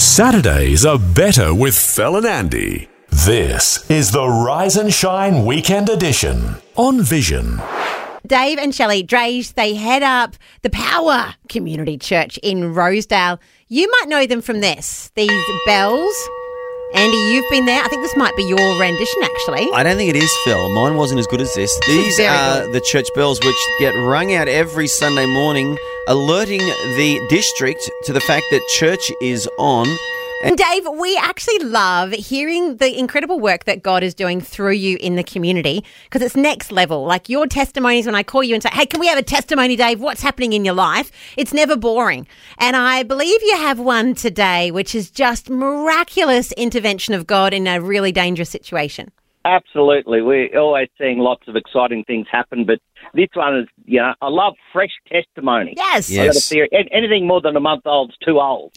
Saturdays are better with Fel and Andy. This is the Rise and Shine Weekend Edition on Vision. Dave and Shelley Drage, they head up the Power Community Church in Rosedale. You might know them from these bells. Andy, you've been there. I think this might be your rendition, actually. I don't think it is, Phil. Mine wasn't as good as this. These are the church bells which get rung out every Sunday morning, alerting the district to the fact that church is on. And Dave, we actually love hearing the incredible work that God is doing through you in the community, because it's next level. Like your testimonies, when I call you and say, hey, can we have a testimony, Dave? What's happening in your life? It's never boring. And I believe you have one today, which is just miraculous intervention of God in a really dangerous situation. Absolutely. We're always seeing lots of exciting things happen, but this one is, I love fresh testimony. Yes. I got a theory. Anything more than a month old is too old.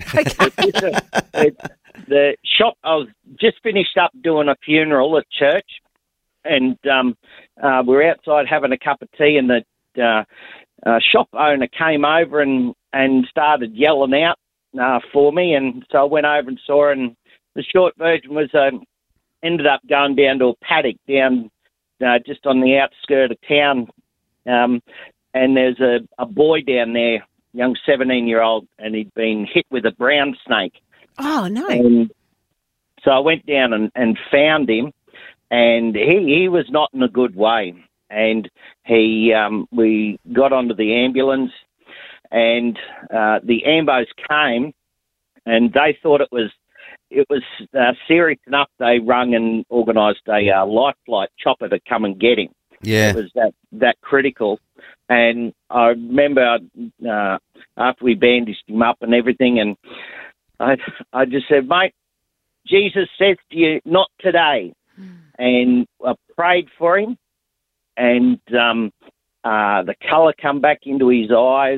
The shop, I was just finished up doing a funeral at church, and we're outside having a cup of tea, and the shop owner came over and started yelling out for me, and so I went over and saw her, and the short version was ended up going down to a paddock down just on the outskirt of town, and there's a boy down there, young 17-year-old, and he'd been hit with a brown snake. Oh, no. And so I went down and found him, and he was not in a good way. And we got onto the ambulance, and the ambos came, and they thought it was serious enough. They rung and organised a life flight chopper to come and get him. Yeah. It was that critical. And I remember after we bandaged him up and everything, and I just said, mate, Jesus says to you, not today. And I prayed for him, and the colour come back into his eyes.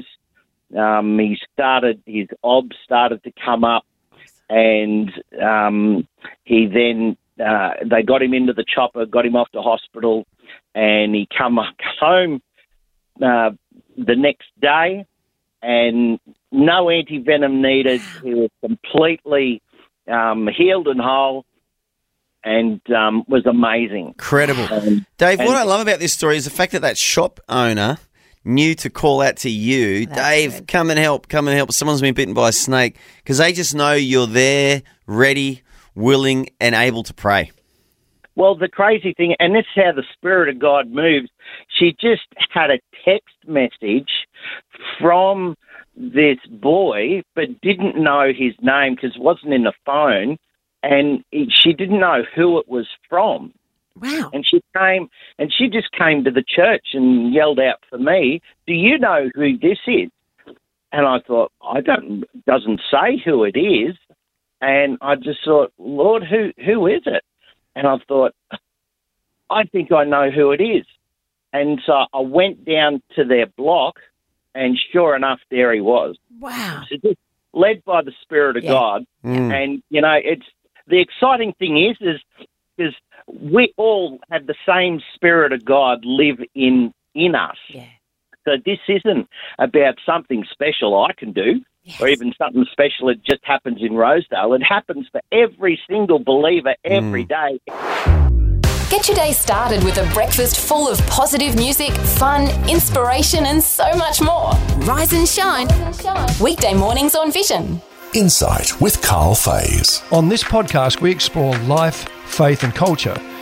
His obs started to come up, and he then they got him into the chopper, got him off to hospital, and he come home the next day, and no anti-venom needed. He was completely healed and whole, and was amazing. Incredible. Dave, what I love about this story is the fact that shop owner knew to call out to you, Dave, good. come and help. Someone's been bitten by a snake, because they just know you're there, ready, willing, and able to pray. Well, the crazy thing, and this is how the Spirit of God moves, she just had a text message from this boy, but didn't know his name because it wasn't in the phone, and she didn't know who it was from. Wow. And she just came to the church and yelled out for me, do you know who this is? And I thought, doesn't say who it is. And I just thought, Lord, who is it? And I thought, I think I know who it is. And so I went down to their block, and sure enough, there he was. Wow. So just led by the Spirit of God. And, it's the exciting thing is we all have the same Spirit of God live in us. Yeah. So this isn't about something special I can do, or even something special that just happens in Rosedale. It happens for every single believer every day. Get your day started with a breakfast full of positive music, fun, inspiration, and so much more. Rise and shine. Weekday mornings on Vision. Insight with Carl Fays. On this podcast, we explore life, faith and culture